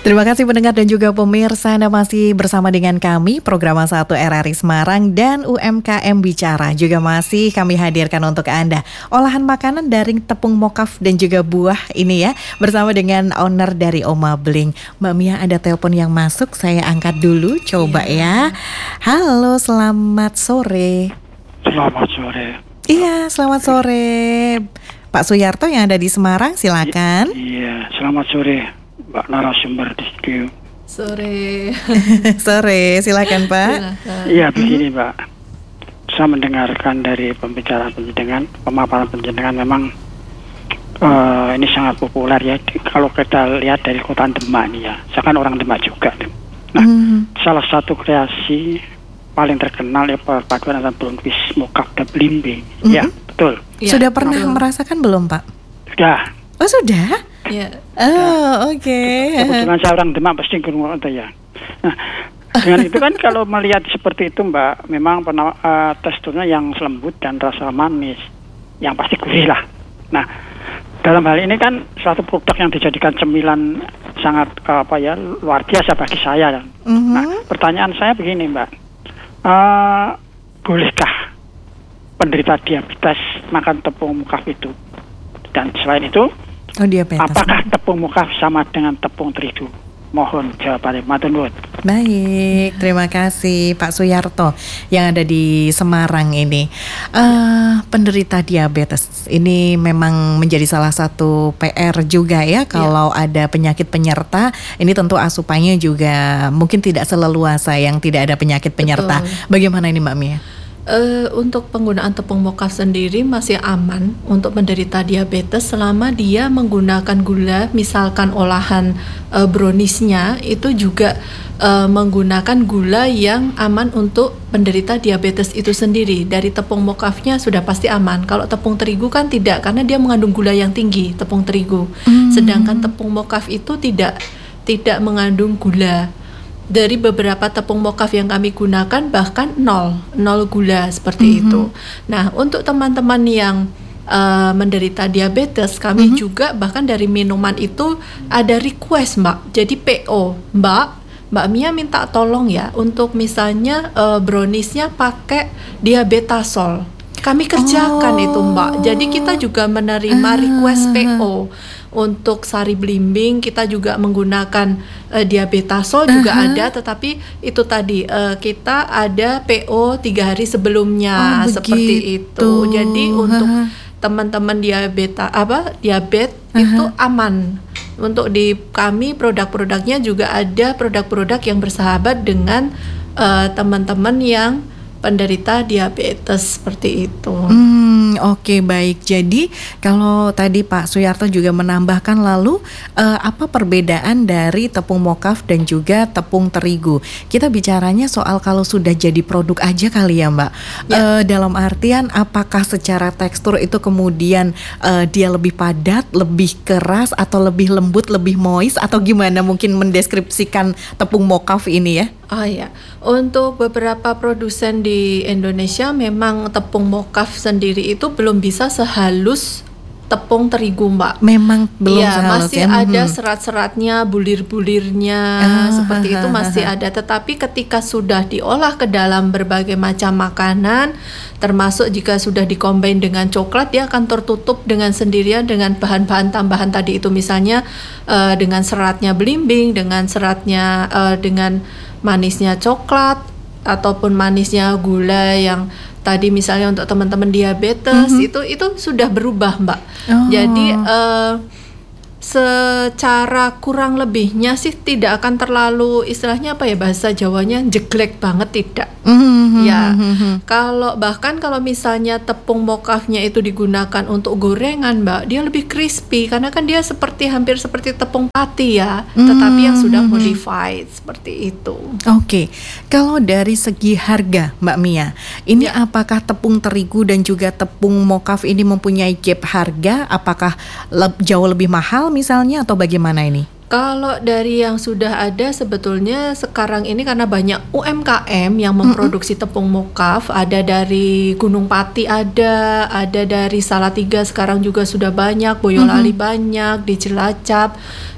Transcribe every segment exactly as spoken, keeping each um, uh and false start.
Terima kasih pendengar dan juga pemirsa, Anda masih bersama dengan kami Program satu R R I Semarang dan U M K M Bicara. Juga masih kami hadirkan untuk Anda olahan makanan dari tepung mokaf dan juga buah ini ya, bersama dengan owner dari Oma Bling. Mbak Mia, ada telepon yang masuk, saya angkat dulu coba ya. Halo, selamat sore. Selamat sore. Iya, selamat sore Pak Suyarto yang ada di Semarang, silakan. I- iya, selamat sore Mbak narasumber di studio. Sore. Sore, silakan Pak. Iya, begini Mbak. Saya mendengarkan dari pembicaraan penjenengan, pemaparan penjenengan, memang uh, ini sangat populer ya. Kalau kita lihat dari kota Demak nih ya, saya kan orang Demak juga nih. Nah, mm. salah satu kreasi paling terkenal ya perpaduan antara brownies, mokaf dan blimbing. Mm-hmm. Ya, betul. Ya, sudah pernah betul. merasakan belum Pak? Sudah. Oh sudah? Ya. Oh oke. Okay. Kebetulan saya orang Demak, pasti ngomong itu ya. Nah, dengan itu kan kalau melihat seperti itu Mbak, memang pernah uh, teksturnya yang lembut dan rasa manis, yang pasti gurih lah. Nah, dalam hal ini kan suatu produk yang dijadikan cemilan sangat uh, apa ya luar biasa bagi saya. Mm-hmm. Nah, pertanyaan saya begini Mbak, uh, bolehkah penderita diabetes makan tepung mokaf itu? Dan selain itu, oh, diabetes. Apakah tepung mokaf sama dengan tepung terigu? Mohon jawabannya. Matur nuwun. Baik, terima kasih Pak Suyarto yang ada di Semarang ini. Uh, penderita diabetes ini memang menjadi salah satu P R juga ya. Kalau ya. ada penyakit penyerta, ini tentu asupannya juga mungkin tidak seleluasa yang tidak ada penyakit penyerta. Betul. Bagaimana ini Mbak Mia? Uh, untuk penggunaan tepung mokaf sendiri masih aman untuk menderita diabetes selama dia menggunakan gula, misalkan olahan uh, browniesnya itu juga uh, menggunakan gula yang aman untuk penderita diabetes itu sendiri. Dari tepung mokafnya sudah pasti aman. Kalau tepung terigu kan tidak, karena dia mengandung gula yang tinggi, tepung terigu. Hmm. Sedangkan tepung mokaf itu tidak tidak mengandung gula. Dari beberapa tepung mokaf yang kami gunakan bahkan nol, nol gula seperti mm-hmm. itu. Nah, untuk teman-teman yang uh, menderita diabetes, kami mm-hmm. juga bahkan dari minuman itu ada request Mbak. Jadi P O, Mbak, Mbak Mia minta tolong ya untuk misalnya uh, browniesnya pakai diabetasol. Kami kerjakan oh. itu Mbak. Jadi kita juga menerima request P O. Untuk sari blimbing kita juga menggunakan uh, diabetasol juga uh-huh. ada, tetapi itu tadi uh, kita ada P O tiga hari sebelumnya, oh, seperti itu. Jadi uh-huh. untuk teman-teman diabeta apa diabetes uh-huh. itu aman. Untuk di kami produk-produknya juga ada produk-produk yang bersahabat dengan uh, teman-teman yang penderita diabetes seperti itu. Hmm, oke okay, baik. Jadi kalau tadi Pak Suyarto juga menambahkan lalu uh, apa perbedaan dari tepung mokaf dan juga tepung terigu? Kita bicaranya soal kalau sudah jadi produk aja kali ya Mbak. Ya. Uh, dalam artian apakah secara tekstur itu kemudian uh, dia lebih padat, lebih keras atau lebih lembut, lebih moist atau gimana mungkin mendeskripsikan tepung mokaf ini ya? Oh ya, untuk beberapa produsen di Indonesia memang tepung mokaf sendiri itu belum bisa sehalus tepung terigu Mbak. Memang belum ya, sehalus masih ya. ada serat-seratnya, bulir-bulirnya ah, seperti ah, itu masih ah, ada. Tetapi ketika sudah diolah ke dalam berbagai macam makanan, termasuk jika sudah dikombin dengan coklat, dia akan tertutup dengan sendirian dengan bahan-bahan tambahan tadi itu, misalnya uh, dengan seratnya blimbing, dengan seratnya uh, dengan manisnya coklat ataupun manisnya gula yang tadi misalnya untuk teman-teman diabetes mm-hmm. itu itu sudah berubah Mbak. Oh. Jadi uh, secara kurang lebihnya sih tidak akan terlalu istilahnya apa ya bahasa Jawanya jeglek banget tidak. Mm-hmm. Ya. Mm-hmm. Kalau bahkan kalau misalnya tepung mokafnya itu digunakan untuk gorengan Mbak, dia lebih crispy karena kan dia seperti hampir seperti tepung pati ya, mm-hmm. tetapi yang sudah modified seperti itu. Oke. Okay. Kalau dari segi harga Mbak Mia, ini ya. Apakah tepung terigu dan juga tepung mokaf ini mempunyai gap harga? Apakah le- jauh lebih mahal misalnya atau bagaimana ini? Kalau dari yang sudah ada sebetulnya sekarang ini karena banyak U M K M yang memproduksi mm-hmm. tepung mokaf, ada dari Gunung Pati ada, ada dari Salatiga sekarang juga sudah banyak, Boyolali mm-hmm. banyak, di Cilacap.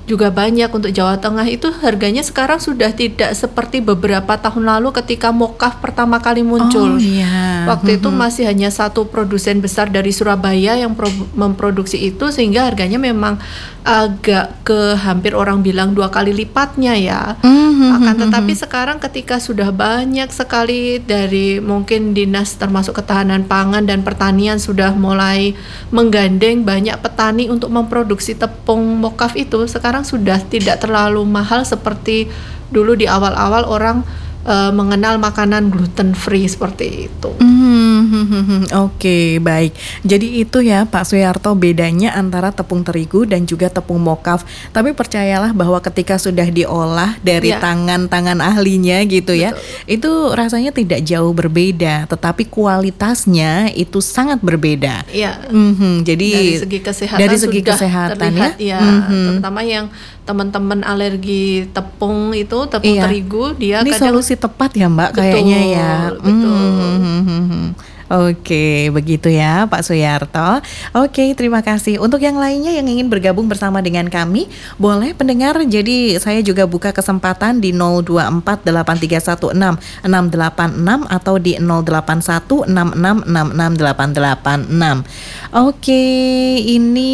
juga banyak. Untuk Jawa Tengah itu harganya sekarang sudah tidak seperti beberapa tahun lalu ketika mokaf pertama kali muncul. Oh iya. Waktu itu Mhm. masih hanya satu produsen besar dari Surabaya yang pro- memproduksi itu, sehingga harganya memang agak ke hampir orang bilang dua kali lipatnya ya. Mhm, Akan mhm, tetapi mhm. sekarang ketika sudah banyak sekali dari mungkin dinas termasuk ketahanan pangan dan pertanian sudah mulai menggandeng banyak petani untuk memproduksi tepung mokaf itu, sekarang sudah tidak terlalu mahal seperti dulu di awal-awal orang eh, mengenal makanan gluten free seperti itu. Hmm, oke, baik. Jadi itu ya Pak Suyarto bedanya antara tepung terigu dan juga tepung mokaf. Tapi percayalah bahwa ketika sudah diolah dari Ya. tangan-tangan ahlinya gitu ya, itu rasanya tidak jauh berbeda, tetapi kualitasnya itu sangat berbeda. Ya. Mhm, jadi Dari segi kesehatan dari segi sudah kesehatan terlihat ya. ya, Mhm. terutama yang teman-teman alergi tepung itu, tepung Iya. terigu, dia Ini kadang solusi tepat ya Mbak Betul, kayaknya ya. betul. Mhm. Oke, begitu ya Pak Suyarto. Oke, terima kasih. Untuk yang lainnya yang ingin bergabung bersama dengan kami, boleh pendengar. Jadi saya juga buka kesempatan di nol dua empat delapan tiga satu enam enam delapan enam atau di nol delapan satu enam enam enam enam delapan delapan enam. Oke, ini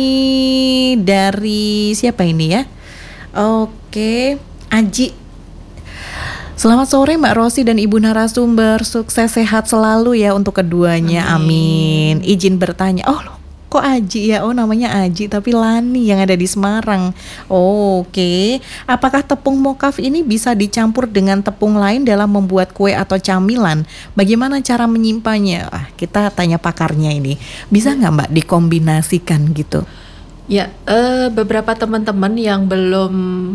dari siapa ini ya? Oke, Aji. Selamat sore Mbak Rosi dan Ibu narasumber. Sukses sehat selalu ya untuk keduanya. Amin. Izin bertanya. Oh loh, kok Aji ya? Oh namanya Aji tapi Lani yang ada di Semarang. Oh, oke. Apakah tepung mokaf ini bisa dicampur dengan tepung lain dalam membuat kue atau camilan? Bagaimana cara menyimpannya? Ah, kita tanya pakarnya ini. Bisa nggak Mbak dikombinasikan gitu? Ya, eh, beberapa teman-teman yang belum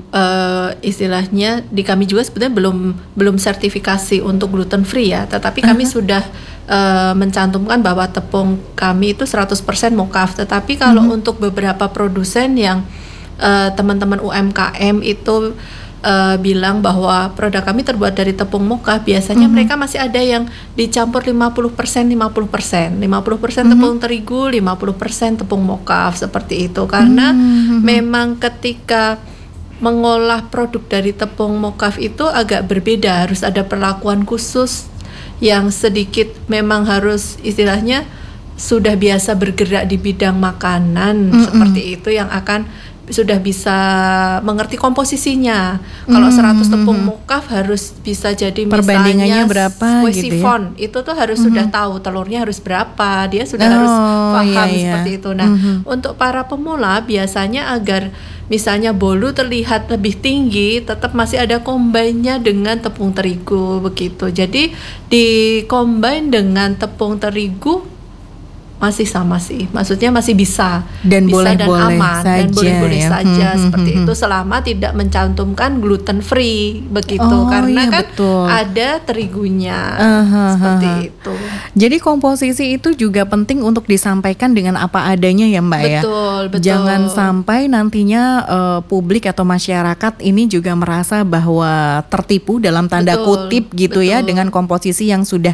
eh, istilahnya di kami juga sebenarnya belum belum sertifikasi untuk gluten free ya, tetapi kami Uh-huh. sudah eh, mencantumkan bahwa tepung kami itu seratus persen mokaf. Tetapi kalau Mhm. untuk beberapa produsen yang eh, teman-teman U M K M itu eh, bilang bahwa produk kami terbuat dari tepung mokaf, biasanya Mhm. mereka masih ada yang dicampur lima puluh persen lima puluh persen. lima puluh persen Mhm. tepung terigu, lima puluh persen tepung mokaf seperti itu. Karena Mhm. memang ketika mengolah produk dari tepung mokaf itu agak berbeda, harus ada perlakuan khusus yang sedikit memang harus istilahnya sudah biasa bergerak di bidang makanan Mm-mm. seperti itu yang akan sudah bisa mengerti komposisinya. Kalau Mm, seratus mm, tepung mm. mokaf harus bisa jadi Perbandingannya misalnya berapa kue gitu ya? sifon, itu tuh harus sudah tahu telurnya harus berapa, dia sudah Oh, harus paham iya, iya. seperti itu. Nah, Mhm. untuk para pemula biasanya agar misalnya bolu terlihat lebih tinggi, tetap masih ada combine-nya dengan tepung terigu begitu. Jadi di combine dengan tepung terigu masih sama sih, maksudnya masih bisa Dan bisa boleh-boleh dan aman saja dan boleh-boleh ya. saja Hmm, seperti hmm, itu hmm. selama tidak mencantumkan gluten free begitu, Oh, iya, karena kan betul. ada terigunya Aha, seperti aha. itu. Jadi komposisi itu juga penting untuk disampaikan dengan apa adanya ya Mbak ya. Betul, betul. Jangan sampai nantinya eh, publik atau masyarakat ini juga merasa bahwa tertipu dalam tanda Betul, kutip gitu ya betul. dengan komposisi yang sudah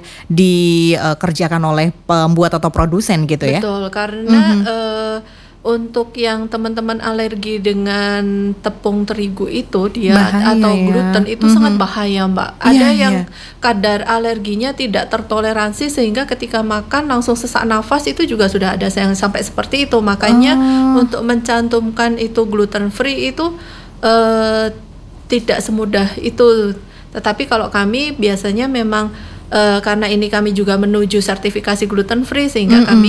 dikerjakan oleh pembuat atau produsen gitu ya. Betul, karena Mhm. eh, untuk yang teman-teman alergi dengan tepung terigu itu dia Bahaya atau ya. gluten itu Mhm. sangat bahaya, Mbak. Iya, Ada yang iya. kadar alerginya tidak tertoleransi sehingga ketika makan langsung sesak nafas, itu juga sudah ada yang sampai seperti itu. Makanya Oh. untuk mencantumkan itu gluten free itu eh, tidak semudah itu. Tetapi kalau kami biasanya memang eh, karena ini kami juga menuju sertifikasi gluten free sehingga Mm-mm. kami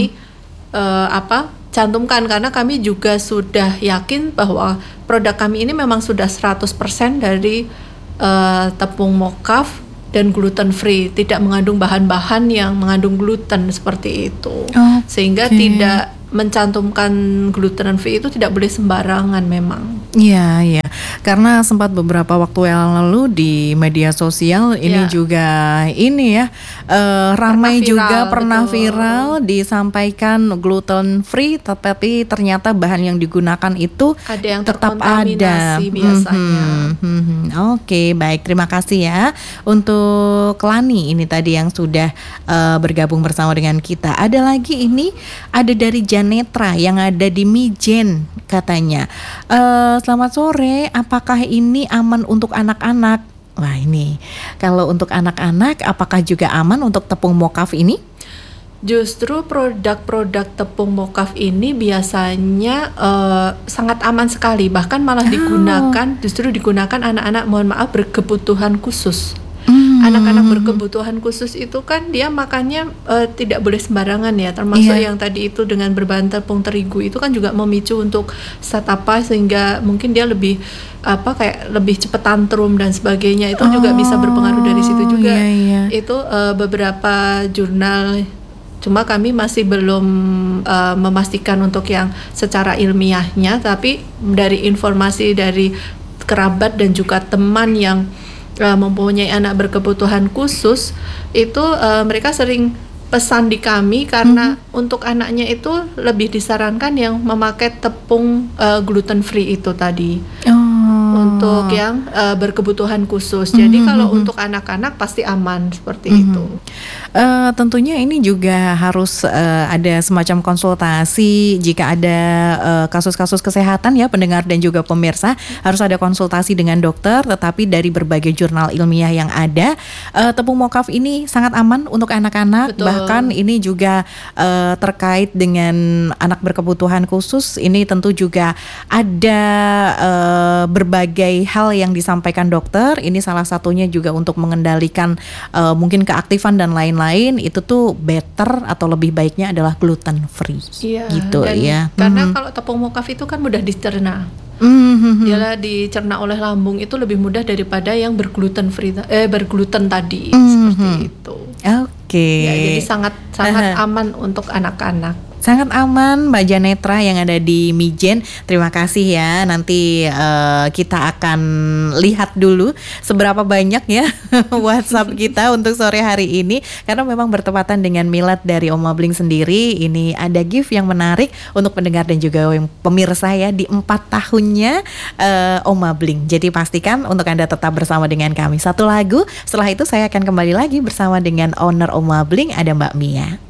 eh, apa cantumkan, karena kami juga sudah yakin bahwa produk kami ini memang sudah seratus persen dari eh, tepung mokaf dan gluten free, tidak mengandung bahan-bahan yang mengandung gluten seperti itu. Oke. Sehingga tidak mencantumkan gluten free itu tidak boleh sembarangan memang. Iya, iya. Karena sempat beberapa waktu yang lalu di media sosial ini Ya. juga ini ya eh, ramai viral, juga pernah betul. viral disampaikan gluten free, tetapi ternyata bahan yang digunakan itu Ada yang tetap ada. terkontaminasi biasanya. Mhm, mhm. Oke, baik, terima kasih ya untuk Lani ini tadi yang sudah eh, bergabung bersama dengan kita. Ada lagi ini ada dari Janetra yang ada di Mijen katanya. Eh, selamat sore, apakah ini aman untuk anak-anak? Wah ini, kalau untuk anak-anak apakah juga aman untuk tepung mokaf ini? Justru produk-produk tepung mokaf ini biasanya eh, sangat aman sekali, bahkan malah digunakan, justru digunakan anak-anak, mohon maaf, berkebutuhan khusus. Hmm. Anak-anak berkebutuhan khusus itu kan dia makannya eh, tidak boleh sembarangan ya, termasuk Iya. yang tadi itu dengan berbahan tepung terigu itu kan juga memicu untuk satapa, sehingga mungkin dia lebih apa kayak lebih cepat tantrum dan sebagainya, itu juga bisa berpengaruh dari situ juga. iya, iya. Itu eh, beberapa jurnal, cuma kami masih belum uh, memastikan untuk yang secara ilmiahnya, tapi dari informasi dari kerabat dan juga teman yang uh, mempunyai anak berkebutuhan khusus itu uh, mereka sering pesan di kami karena mm-hmm. untuk anaknya itu lebih disarankan yang memakai tepung uh, gluten free itu tadi. Oh. Untuk yang uh, berkebutuhan khusus. Mm-hmm. Jadi kalau untuk anak-anak pasti aman seperti Mm-hmm. itu. Uh, tentunya ini juga harus uh, ada semacam konsultasi jika ada uh, kasus-kasus kesehatan ya pendengar dan juga pemirsa, harus ada konsultasi dengan dokter. Tetapi dari berbagai jurnal ilmiah yang ada, uh, tepung mokaf ini sangat aman untuk anak-anak. Betul. Bahkan ini juga uh, terkait dengan anak berkebutuhan khusus. Ini tentu juga ada uh, berbagai hal yang disampaikan dokter. Ini salah satunya juga untuk mengendalikan uh, mungkin keaktifan dan lain-lain. Itu tuh better atau lebih baiknya adalah gluten free. Iya, gitu dan ya. Karena Mhm. kalau tepung mokaf itu kan mudah dicerna. Mhm. Dia dicerna oleh lambung itu lebih mudah daripada yang bergluten free eh bergluten tadi Mhm. seperti itu. Oke. Ya, jadi sangat sangat aman untuk anak-anak. Sangat aman Mbak Janetra yang ada di Mijen. Terima kasih ya. Nanti uh, kita akan lihat dulu seberapa banyak ya WhatsApp kita untuk sore hari ini, karena memang bertepatan dengan milad dari Oma Bling sendiri. Ini ada gift yang menarik untuk pendengar dan juga yang pemirsa ya di empat tahunnya uh, Oma Bling. Jadi pastikan untuk Anda tetap bersama dengan kami. Satu lagu, setelah itu saya akan kembali lagi bersama dengan owner Oma Bling, ada Mbak Mia.